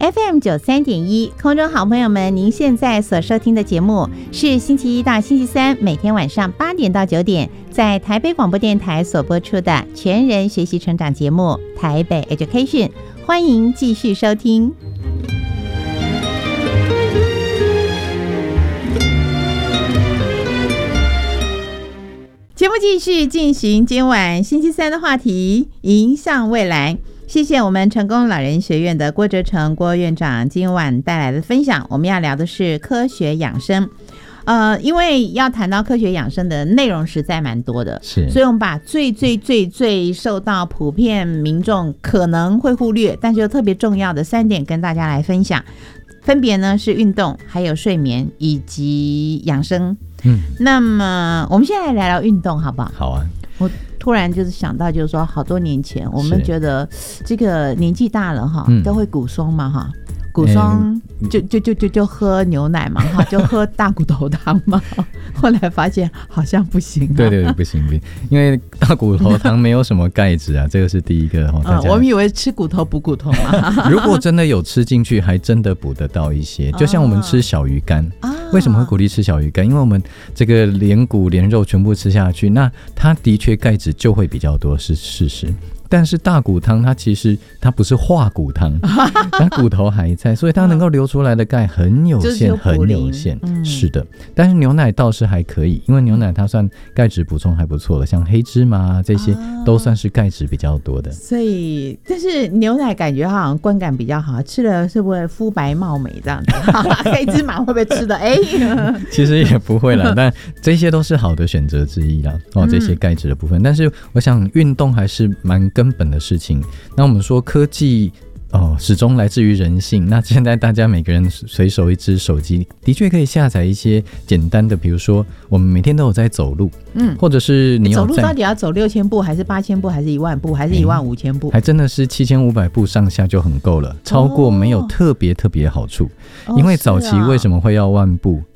FM93.1，空中好朋友们，您现在所收听的节目是星期一到星期三每天晚上8点到9点，在台北广播电台所播出的全人学习成长节目《台北 Education》，欢迎继续收听。节目继续进行，今晚星期三的话题迎向未来。谢谢我们成功老人学院的郭哲成郭院长今晚带来的分享。我们要聊的是科学养生，因为要谈到科学养生的内容实在蛮多的， 是， 所以我们把最受到普遍民众可能会忽略，但是又特别重要的3点跟大家来分享。分别呢是运动，还有睡眠以及养生。那么我们现在来聊聊运动好不好？ 好啊。 我突然就是想到，就是说好多年前我们觉得这个年纪大了哈，都会骨松嘛哈，骨松就喝牛奶嘛哈，就喝大骨头汤嘛。后来发现好像不行， 对，不行，因为大骨头汤没有什么钙质啊，这个是第一个。 我们以为吃骨头补骨头嘛。 如果真的有吃进去，还真的补得到一些。就像我们吃小鱼干，为什么会鼓励吃小鱼干？因为我们这个连骨连肉全部吃下去，那它的确钙质就会比较多，是事实。但是大骨汤它其实它不是化骨汤，它骨头还在，所以它能够流出来的钙很有限，很有限。是的，但是牛奶倒是还可以，因为牛奶它算钙质补充还不错了，像黑芝麻这些都算是钙质比较多的。 所以，但是牛奶感觉好像观感比较好，吃了是不是肤白貌美这样子？黑芝麻会不会吃的？ 其实也不会啦，但这些都是好的选择之一啦。这些钙质的部分，但是我想运动还是蛮根本的事情。那我们说科技始终来自于人性，那现在大家每个人随手一只手机，的确可以下载一些简单的，比如说我们每天都有在走路，或者是你有走路到底要走6000步还是8000步还是10000步还是15000步？ 还真的是7500步上下就很够了，超过没有特别好处。因为早期为什么会要10000步？